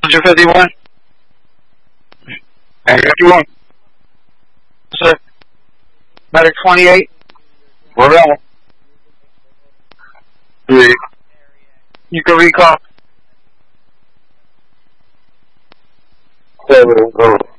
Messenger 51? And 51? Sir. Medic 28? Whatever. Yeah. You can recall. 7 go.